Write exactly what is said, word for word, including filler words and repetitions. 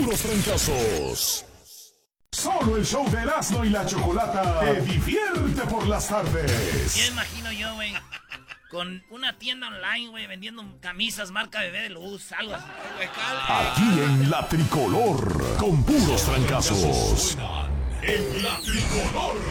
puros trancazos. Solo el show de Erasmo y la Chocolata te divierte por las tardes. Ya imagino yo, güey, con una tienda online, güey, vendiendo camisas marca Bebé de Luz, algo así. Aquí en La Tricolor, con puros trancazos. En La Tricolor.